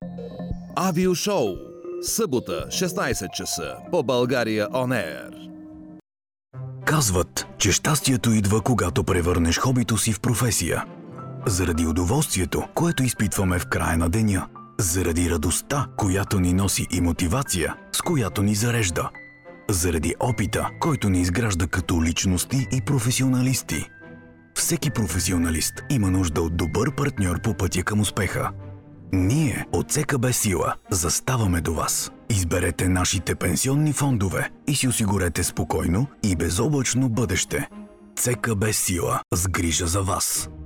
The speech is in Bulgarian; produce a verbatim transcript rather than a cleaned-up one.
Авиошоу. Събота, шестнайсет часа по България Он Air. Казват, че щастието идва, когато превърнеш хобито си в професия. Заради удоволствието, което изпитваме в края на деня. Заради радостта, която ни носи и мотивация, с която ни зарежда. Заради опита, който ни изгражда като личности и професионалисти. Всеки професионалист има нужда от добър партньор по пътя към успеха. Ние от ЦКБ Сила заставаме до вас. Изберете нашите пенсионни фондове и си осигурете спокойно и безоблачно бъдеще. ЦКБ Сила с грижа за вас.